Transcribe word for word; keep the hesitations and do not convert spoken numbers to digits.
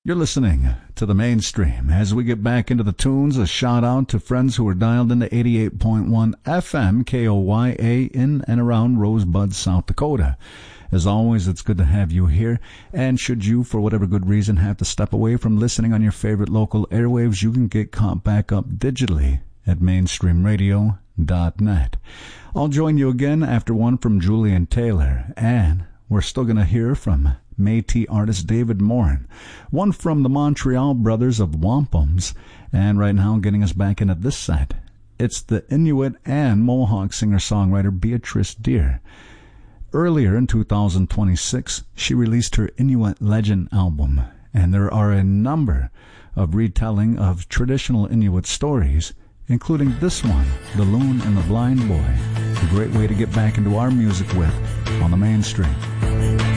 You're listening to the Mainstream. As we get back into the tunes, a shout out to friends who are dialed into eighty-eight point one F M K O Y A in and around Rosebud, South Dakota. As always, it's good to have you here. And should you, for whatever good reason, have to step away from listening on your favorite local airwaves, you can get caught back up digitally at mainstream radio dot net. I'll join you again after one from Julian Taylor, and we're still going to hear from Métis artist David Morin, one from the Montreal Brothers of Wampums, and right now getting us back into this set, it's the Inuit and Mohawk singer-songwriter Beatrice Deer. Earlier in two thousand twenty-six, she released her Inuit Legend album, and there are a number of retelling of traditional Inuit stories, including this one, The Loon and the Blind Boy, a great way to get back into our music with on the Mainstream.